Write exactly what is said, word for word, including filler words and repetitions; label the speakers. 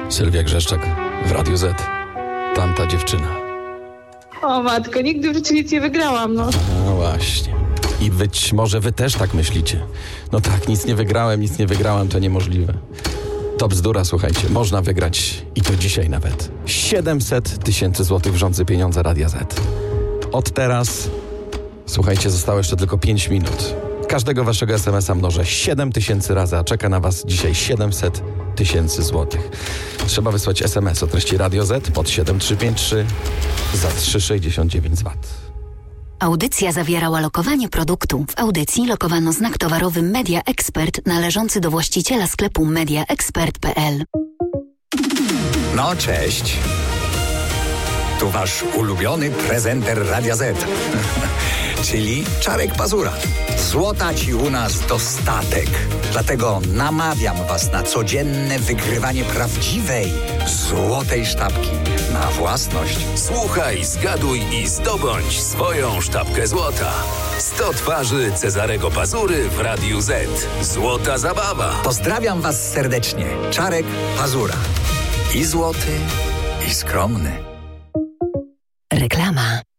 Speaker 1: Sylwia Grzeszczak w Radiu Z. Tamta dziewczyna.
Speaker 2: O matko, nigdy w życiu nic nie wygrałam, no.
Speaker 1: No właśnie. I być może wy też tak myślicie. No tak, nic nie wygrałem, nic nie wygrałam, to niemożliwe. To bzdura, słuchajcie. Można wygrać i to dzisiaj nawet. siedemset tysięcy złotych w rządzy pieniądze Radia Z. Od teraz, słuchajcie, zostało jeszcze tylko pięć minut. Każdego waszego es em es a mnożę siedem tysięcy razy, a czeka na was dzisiaj siedemset tysięcy złotych. Trzeba wysłać es em es o treści Radio Z pod siedem trzy pięć trzy za trzy sześćdziesiąt dziewięć złotych.
Speaker 3: Audycja zawierała lokowanie produktu. W audycji lokowano znak towarowy Media Expert należący do właściciela sklepu media expert kropka p l.
Speaker 4: No, cześć. Tu wasz ulubiony prezenter Radia Z. Czyli Czarek Pazura. Złota ci u nas dostatek. Dlatego namawiam was na codzienne wygrywanie prawdziwej, złotej sztabki na własność.
Speaker 5: Słuchaj, zgaduj i zdobądź swoją sztabkę złota. sto twarzy Cezarego Pazury w Radiu Z. Złota zabawa.
Speaker 4: Pozdrawiam was serdecznie. Czarek Pazura. I złoty, i skromny.
Speaker 3: Reklama.